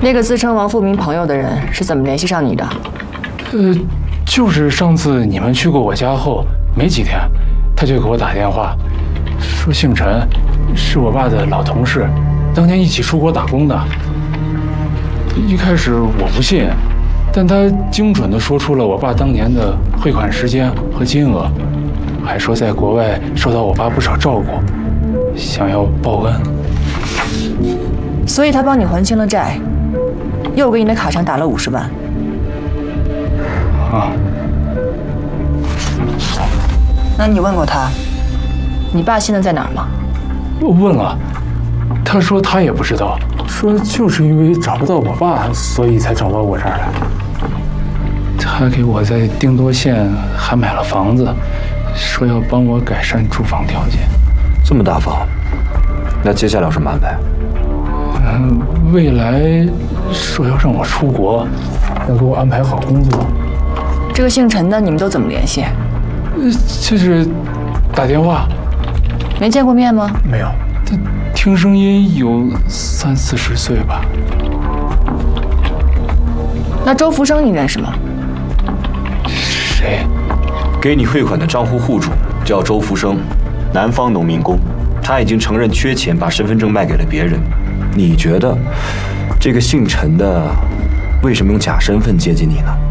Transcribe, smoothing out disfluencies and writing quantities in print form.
那个自称王富民朋友的人是怎么联系上你的？ 就是上次你们去过我家后没几天，他就给我打电话，说姓陈，是我爸的老同事，当年一起出国打工的。一开始我不信，但他精准地说出了我爸当年的汇款时间和金额，还说在国外受到我爸不少照顾，想要报恩。 所以他帮你还清了债，又给你的卡上打了50万。 啊。 那你问过他，你爸现在在哪儿吗？ 我问了，他说他也不知道，说就是因为找不到我爸，所以才找到我这儿来。他给我在定多县还买了房子，说要帮我改善住房条件。 这么大方，那接下来有什么安排？ 未来说要让我出国，要给我安排好工作。 这个姓陈的，你们都怎么联系？ 就是打电话。 没见过面吗？ 没有，他听声音有30、40岁吧。 那周福生你认识吗？ 谁？ 给你汇款的账户户主叫周福生，南方农民工，他已经承认缺钱，把身份证卖给了别人。你觉得这个姓陈的为什么用假身份接近你呢？